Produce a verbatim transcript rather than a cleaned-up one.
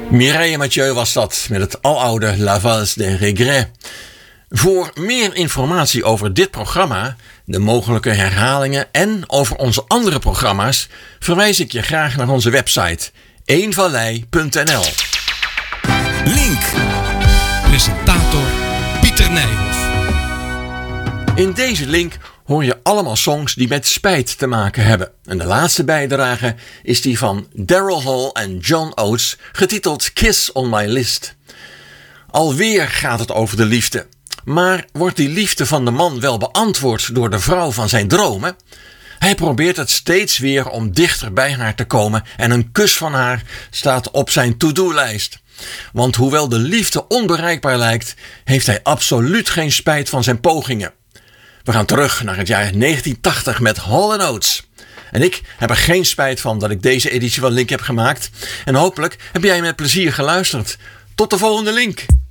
Mireille Mathieu was dat met het aloude La Valse des Regrets. Voor meer informatie over dit programma, de mogelijke herhalingen en over onze andere programma's verwijs ik je graag naar onze website eenvallei punt n l. Link. Presentator Pieter Nijhoff. In deze link hoor je allemaal songs die met spijt te maken hebben. En de laatste bijdrage is die van Daryl Hall en John Oates, getiteld Kiss on My List. Alweer gaat het over de liefde. Maar wordt die liefde van de man wel beantwoord door de vrouw van zijn dromen? Hij probeert het steeds weer om dichter bij haar te komen en een kus van haar staat op zijn to-do-lijst. Want hoewel de liefde onbereikbaar lijkt, heeft hij absoluut geen spijt van zijn pogingen. We gaan terug naar het jaar negentien tachtig met Hall and Oates. En ik heb er geen spijt van dat ik deze editie van Link heb gemaakt. En hopelijk heb jij met plezier geluisterd. Tot de volgende Link.